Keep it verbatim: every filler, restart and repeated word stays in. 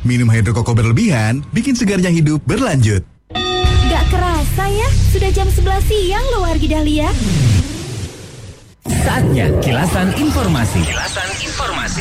Minum Hydro Koko berlebihan bikin segarnya hidup berlanjut. Gak kerasa ya, sudah jam sebelas siang loh Wargi Dahlia. Saatnya kilasan informasi. Kilasan informasi.